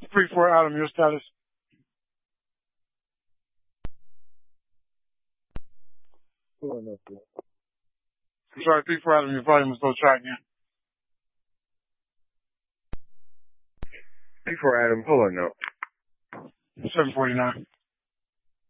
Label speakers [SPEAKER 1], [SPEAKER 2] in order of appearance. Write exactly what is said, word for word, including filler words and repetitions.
[SPEAKER 1] three four Adam, your status.
[SPEAKER 2] Pulling up there.
[SPEAKER 1] I'm sorry, three four Adam, your volume is low. Try again.
[SPEAKER 2] three four Adam, pulling up.
[SPEAKER 1] seven forty-nine.